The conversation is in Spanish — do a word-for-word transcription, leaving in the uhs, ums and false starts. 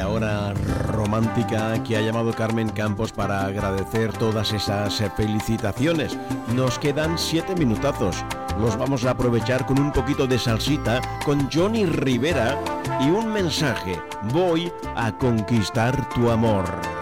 la hora romántica que ha llamado Carmen Campos para agradecer todas esas felicitaciones. Nos quedan siete minutazos. Los vamos a aprovechar con un poquito de salsita, con Johnny Rivera y un mensaje: voy a conquistar tu amor.